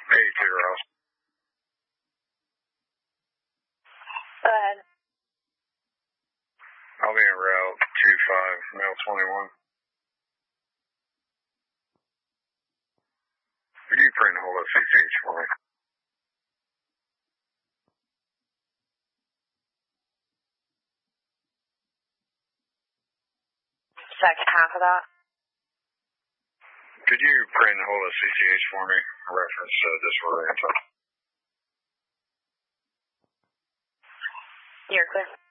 Hey, Peter Ross. Go ahead. I'll be en route 25, mail 21. Could you print and hold up CCH for me? Second half of that. Could you print and hold up CCH for me? Reference disorder info. You're clear.